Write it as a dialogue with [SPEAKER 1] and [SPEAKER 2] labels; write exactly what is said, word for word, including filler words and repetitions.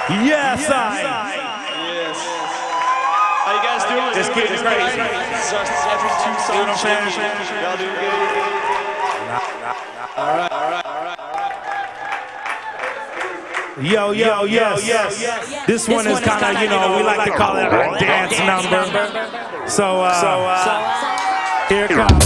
[SPEAKER 1] Yes, I.
[SPEAKER 2] Yes. How you guys doing?
[SPEAKER 1] It's getting crazy.
[SPEAKER 2] Every two songs. Y'all doing good? All right, all right, all right, all right.
[SPEAKER 1] Yo, yo, yo, yes. This one is kind of, you know, we like to call it a dance number. So, uh, here it comes.